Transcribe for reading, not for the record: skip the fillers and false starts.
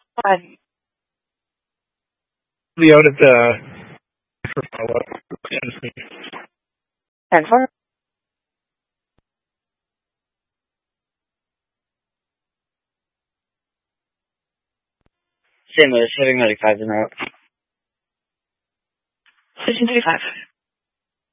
Fine. The out at for follow-up. Yeah, 10-4. St. Louis, hitting 95 in route. Station 35.